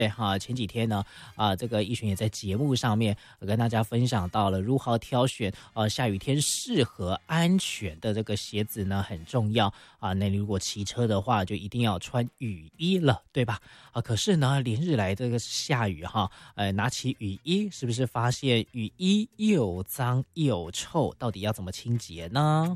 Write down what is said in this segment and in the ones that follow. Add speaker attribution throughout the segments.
Speaker 1: 对哈，前几天呢，这个逸璇也在节目上面跟大家分享到了如何挑选下雨天适合安全的这个鞋子呢，很重要啊。那你如果骑车的话，就一定要穿雨衣了，对吧？可是呢，连日来这个下雨哈，拿起雨衣，是不是发现雨衣又脏又臭？到底要怎么清洁呢？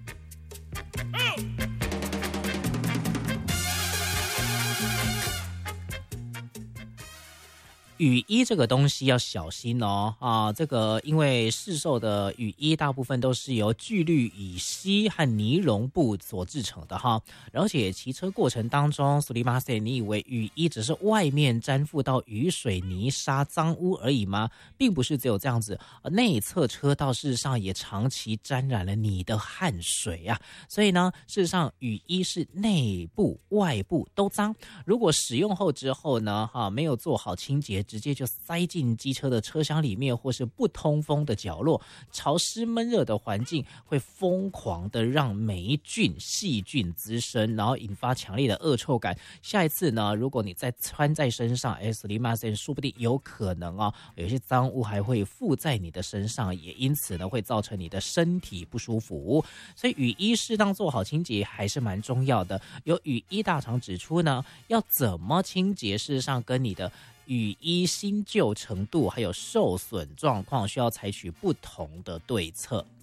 Speaker 1: 雨衣这个东西要小心哦，这个因为市售的雨衣大部分都是由聚氯乙烯和尼龙布所制成的哈，而且骑车过程当中，苏里马塞，你以为雨衣只是外面沾附到雨水、泥沙、脏污而已吗？并不是只有这样子，内侧车道事实上也长期沾染了你的汗水啊，所以呢，事实上雨衣是内部、外部都脏，如果使用后之后呢，没有做好清洁，直接就塞进机车的车厢里面，或是不通风的角落，潮湿闷热的环境会疯狂的让霉菌、细菌滋生，然后引发强烈的恶臭感。下一次呢，如果你再穿在身上，すみません，说不定有可能有些脏污还会附在你的身上，也因此呢会造成你的身体不舒服。所以雨衣适当做好清洁还是蛮重要的。有雨衣大厂指出呢，要怎么清洁，事实上跟你的雨衣新旧程度还有受损状况需要采取不同的对策。